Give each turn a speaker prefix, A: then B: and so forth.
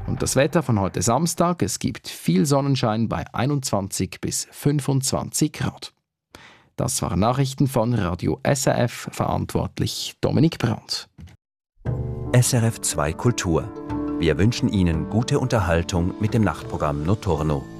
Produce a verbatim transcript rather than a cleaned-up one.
A: Und das Wetter von heute Samstag, es gibt viel Sonnenschein bei einundzwanzig bis fünfundzwanzig Grad. Das waren Nachrichten von Radio S R F, verantwortlich Dominik Brandt.
B: S R F zwei Kultur. Wir wünschen Ihnen gute Unterhaltung mit dem Nachtprogramm Notturno.